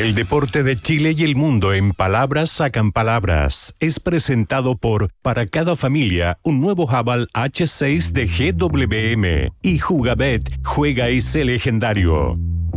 El deporte de Chile y el mundo en palabras sacan palabras. Es presentado por Para cada familia, un nuevo Haval H6 de GWM. Y Jugabet, juega y sé legendario.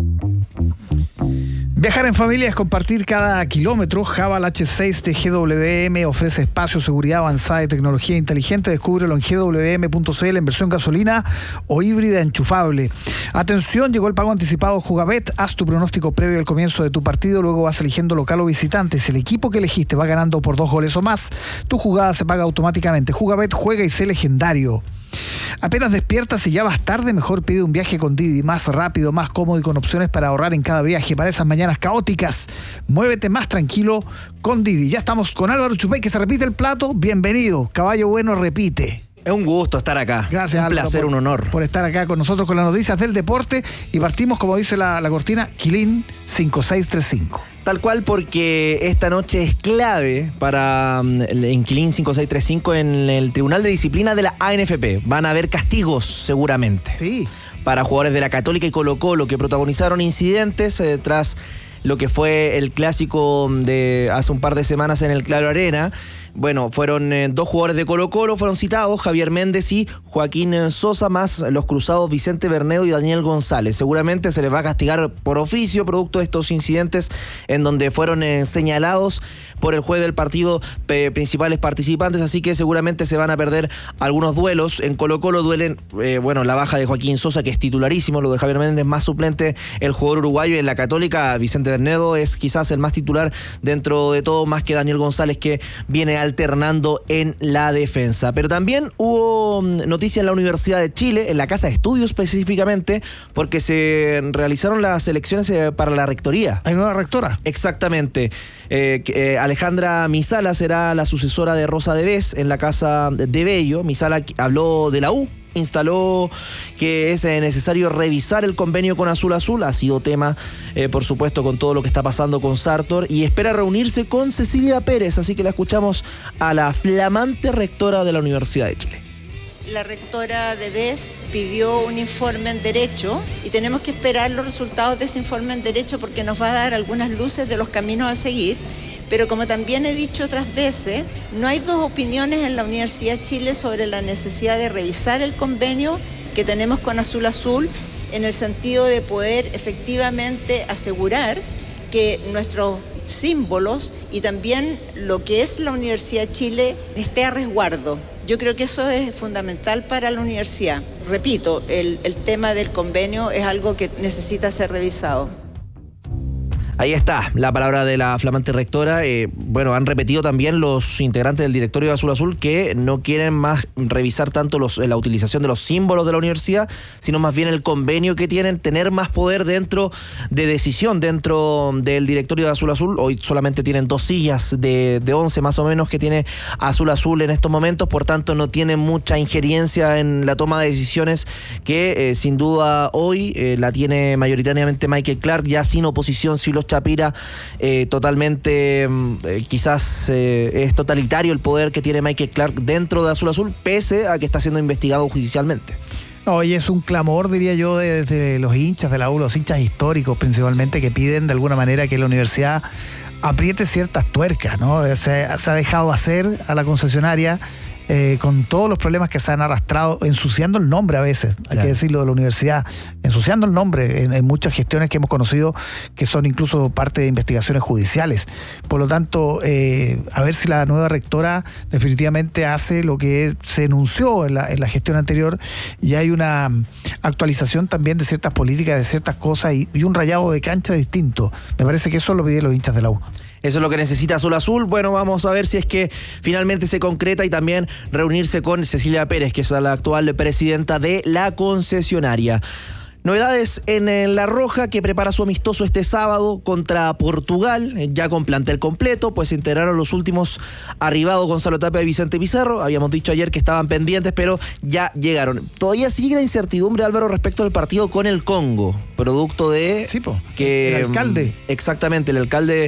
Viajar en familia es compartir cada kilómetro. Haval H6 de GWM ofrece espacio, seguridad avanzada y tecnología inteligente. Descúbrelo en gwm.cl en versión gasolina o híbrida enchufable. Atención, llegó el pago anticipado Jugabet. Haz tu pronóstico previo al comienzo de tu partido, luego vas eligiendo local o visitante. Si el equipo que elegiste va ganando por 2 goles o más, tu jugada se paga automáticamente. Jugabet, juega y sé legendario. Apenas despiertas y ya vas tarde, mejor pide un viaje con Didi, más rápido, más cómodo y con opciones para ahorrar en cada viaje. Para esas mañanas caóticas, muévete más tranquilo con Didi. Ya estamos con Álvaro Chupey, que se repite el plato. Bienvenido, caballo bueno repite. Es un gusto estar acá. Gracias, un Álvaro, placer, un honor. Por estar acá con nosotros con las noticias del deporte. Y partimos, como dice la cortina, Quilín 5635. Tal cual, porque esta noche es clave para en Quilín 5635 en el Tribunal de Disciplina de la ANFP. Van a haber castigos, seguramente. Sí. Para jugadores de la Católica y Colo-Colo que protagonizaron incidentes tras lo que fue el clásico de hace un par de semanas en el Claro Arena. Bueno, fueron 2 jugadores de Colo-Colo, fueron citados, Javier Méndez y Joaquín Sosa, más los cruzados Vicente Bernedo y Daniel González. Seguramente se les va a castigar por oficio, producto de estos incidentes en donde fueron señalados por el juez del partido principales participantes, así que seguramente se van a perder algunos duelos. En Colo-Colo duelen, la baja de Joaquín Sosa, que es titularísimo, lo de Javier Méndez más suplente, el jugador uruguayo. En la Católica, Vicente Bernedo es quizás el más titular dentro de todo, más que Daniel González, que viene alternando en la defensa. Pero también hubo noticia en la Universidad de Chile, en la Casa de Estudios específicamente, porque se realizaron las elecciones para la rectoría. ¿Hay nueva rectora? Exactamente. Alejandra Misala será la sucesora de Rosa Devés en la Casa de Bello. Misala habló de la U, instaló que es necesario revisar el convenio con Azul Azul. Ha sido tema, por supuesto, con todo lo que está pasando con Sartor, y espera reunirse con Cecilia Pérez, así que la escuchamos a la flamante rectora de la Universidad de Chile. La rectora de BES pidió un informe en derecho y tenemos que esperar los resultados de ese informe en derecho, porque nos va a dar algunas luces de los caminos a seguir. Pero como también he dicho otras veces, no hay 2 opiniones en la Universidad de Chile sobre la necesidad de revisar el convenio que tenemos con Azul Azul, en el sentido de poder efectivamente asegurar que nuestros símbolos y también lo que es la Universidad de Chile esté a resguardo. Yo creo que eso es fundamental para la universidad. Repito, el tema del convenio es algo que necesita ser revisado. Ahí está la palabra de la flamante rectora. Han repetido también los integrantes del directorio de Azul Azul que no quieren más revisar tanto la utilización de los símbolos de la universidad, sino más bien el convenio que tienen, tener más poder dentro de decisión dentro del directorio de Azul Azul. Hoy solamente tienen 2 sillas de 11 más o menos que tiene Azul Azul en estos momentos, por tanto no tienen mucha injerencia en la toma de decisiones que sin duda hoy la tiene mayoritariamente Michael Clark, ya sin oposición, sin los Chapira, totalmente quizás es totalitario el poder que tiene Michael Clark dentro de Azul Azul, pese a que está siendo investigado judicialmente. No, y es un clamor, diría yo, desde los hinchas de la U, los hinchas históricos principalmente, que piden de alguna manera que la universidad apriete ciertas tuercas, ¿no? Se ha dejado hacer a la concesionaria con todos los problemas que se han arrastrado, ensuciando el nombre a veces, hay que decirlo, de la universidad, ensuciando el nombre en muchas gestiones que hemos conocido que son incluso parte de investigaciones judiciales. Por lo tanto, a ver si la nueva rectora definitivamente hace lo que se enunció en la gestión anterior, y hay una actualización también de ciertas políticas, de ciertas cosas, y un rayado de cancha distinto. Me parece que eso lo piden los hinchas de la U. Eso es lo que necesita Azul Azul. Bueno, vamos a ver si es que finalmente se concreta, y también reunirse con Cecilia Pérez, que es la actual presidenta de la concesionaria. Novedades en La Roja, que prepara su amistoso este sábado contra Portugal, ya con plantel completo, pues se integraron los últimos arribados, Gonzalo Tapia y Vicente Pizarro. Habíamos dicho ayer que estaban pendientes, pero ya llegaron. Todavía sigue la incertidumbre, Álvaro, respecto al partido con el Congo, producto de... Sí, que el alcalde. Exactamente, el alcalde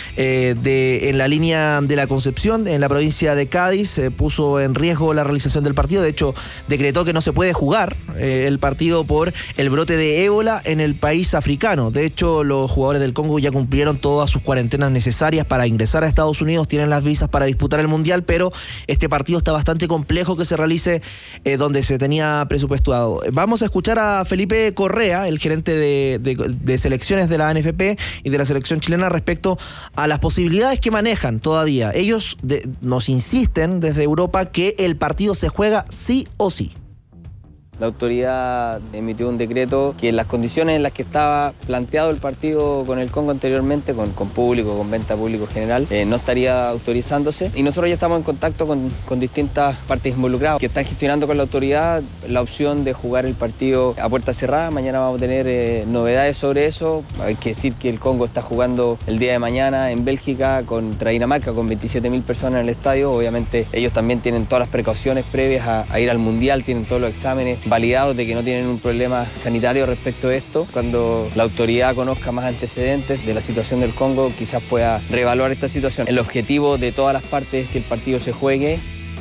en la línea de la Concepción, en la provincia de Cádiz, puso en riesgo la realización del partido. De hecho, decretó que no se puede jugar el partido por el brote brote de ébola en el país africano. De hecho, los jugadores del Congo ya cumplieron todas sus cuarentenas necesarias para ingresar a Estados Unidos, tienen las visas para disputar el Mundial, pero este partido está bastante complejo que se realice donde se tenía presupuestado. Vamos a escuchar a Felipe Correa, el gerente de selecciones de la ANFP y de la selección chilena, respecto a las posibilidades que manejan todavía. Ellos nos insisten desde Europa que el partido se juega sí o sí. La autoridad emitió un decreto que en las condiciones en las que estaba planteado el partido con el Congo anteriormente, con público, con venta público general, no estaría autorizándose. Y nosotros ya estamos en contacto con distintas partes involucradas que están gestionando con la autoridad la opción de jugar el partido a puerta cerrada. Mañana vamos a tener novedades sobre eso. Hay que decir que el Congo está jugando el día de mañana en Bélgica contra Dinamarca con 27.000 personas en el estadio. Obviamente ellos también tienen todas las precauciones previas a ir al Mundial, tienen todos los exámenes validados de que no tienen un problema sanitario respecto a esto. Cuando la autoridad conozca más antecedentes de la situación del Congo, quizás pueda reevaluar esta situación. El objetivo de todas las partes es que el partido se juegue.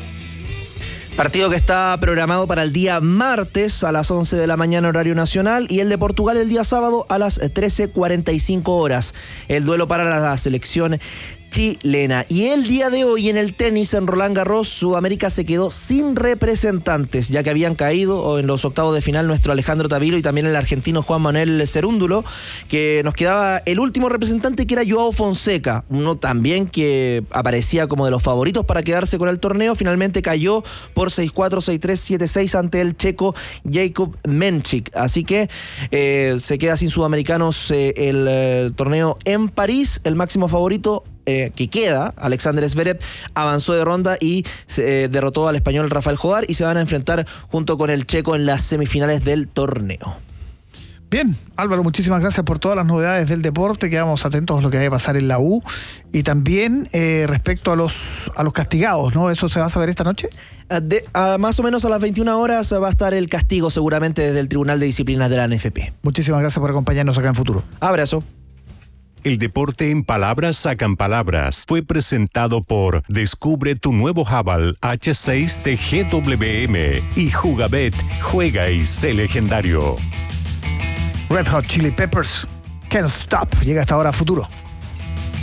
Partido que está programado para el día martes a las 11 de la mañana horario nacional y el de Portugal el día sábado a las 13:45 horas. El duelo para la selección chilena. Y el día de hoy en el tenis en Roland Garros, Sudamérica se quedó sin representantes, ya que habían caído en los octavos de final nuestro Alejandro Tavilo y también el argentino Juan Manuel Cerúndulo, que nos quedaba el último representante, que era Joao Fonseca, uno también que aparecía como de los favoritos para quedarse con el torneo. Finalmente cayó por 6-4, 6-3, 7-6 ante el checo Jakub Menchik, así que se queda sin sudamericanos el torneo en París. El máximo favorito que queda, Alexander Zverev, avanzó de ronda y derrotó al español Rafael Jodar y se van a enfrentar junto con el checo en las semifinales del torneo. Bien, Álvaro, muchísimas gracias por todas las novedades del deporte. Quedamos atentos a lo que vaya a pasar en la U y también respecto a los castigados, ¿no? ¿Eso se va a saber esta noche? Más o menos a las 21 horas va a estar el castigo seguramente desde el Tribunal de Disciplinas de la ANFP. Muchísimas gracias por acompañarnos acá en Futuro. Abrazo. El deporte en palabras sacan palabras. Fue presentado por Descubre tu nuevo Haval H6 de GWM y Jugabet, juega y sé legendario. Red Hot Chili Peppers, Can't Stop, llega hasta ahora a Futuro.